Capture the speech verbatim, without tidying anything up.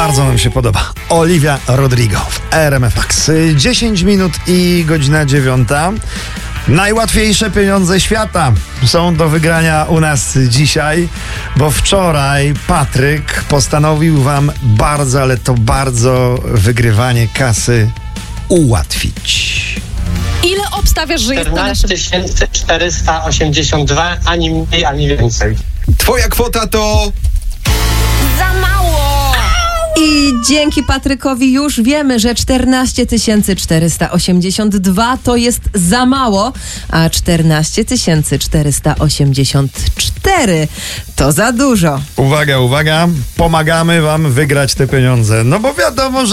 Bardzo nam się podoba. Olivia Rodrigo w R M F Max. dziesięć minut i godzina dziewiąta. Najłatwiejsze pieniądze świata są do wygrania u nas dzisiaj, bo wczoraj Patryk postanowił wam bardzo, ale to bardzo wygrywanie kasy ułatwić. Ile obstawiasz, że jest na naszym... czternaście tysięcy czterysta osiemdziesiąt dwa, ani mniej, ani więcej. Twoja kwota to... Za mało! I dzięki Patrykowi już wiemy, że czternaście tysięcy czterysta osiemdziesiąt dwa to jest za mało, a czternaście tysięcy czterysta osiemdziesiąt cztery to za dużo. Uwaga, uwaga, pomagamy wam wygrać te pieniądze. No bo wiadomo, że